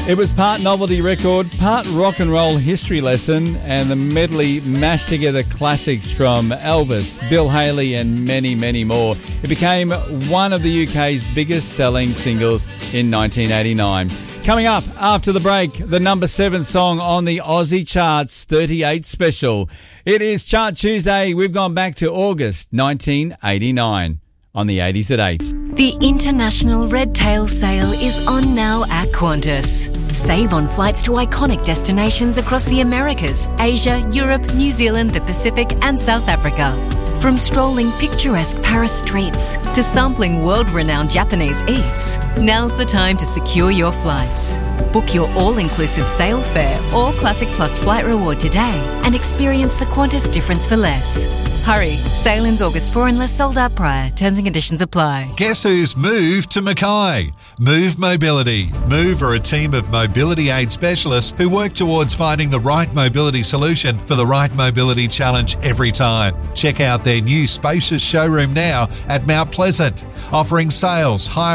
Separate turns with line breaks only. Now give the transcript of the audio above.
It was part novelty record, part rock and roll history lesson, and the medley mashed together classics from Elvis, Bill Haley and many, many more. It became one of the UK's biggest selling singles in 1989. Coming up after the break, the number 7 song on the Aussie charts 38 special. It is Chart Tuesday. We've gone back to August 1989 on the 80s at 8.
The International Red Tail Sale is on now at Qantas. Save on flights to iconic destinations across the Americas, Asia, Europe, New Zealand, the Pacific and South Africa. From strolling picturesque Paris streets to sampling world-renowned Japanese eats, now's the time to secure your flights. Book your all-inclusive sale fare or Classic Plus flight reward today and experience the Qantas difference for less. Hurry, sale ends August 4 unless sold out prior. Terms and conditions apply.
Guess who's moved to Mackay? Move Mobility. Move are a team of mobility aid specialists who work towards finding the right mobility solution for the right mobility challenge every time. Check out their new spacious showroom now at Mount Pleasant, offering sales, hire